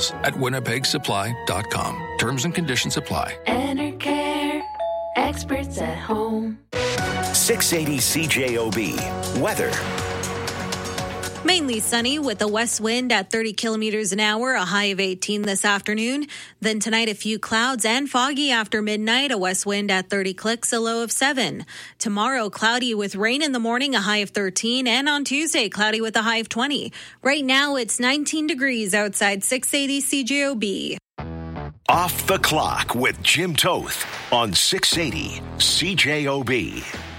details at winnipegsupply.com. Terms and conditions apply. Enercare, experts at home. 680 CJOB. Weather. Mainly sunny with a west wind at 30 kilometers an hour, a high of 18 this afternoon. Then tonight, a few clouds and foggy after midnight, a west wind at 30 clicks, a low of 7. Tomorrow, cloudy with rain in the morning, a high of 13. And on Tuesday, cloudy with a high of 20. Right now, it's 19 degrees outside 680 CJOB. Off the Clock with Jim Toth on 680 CJOB.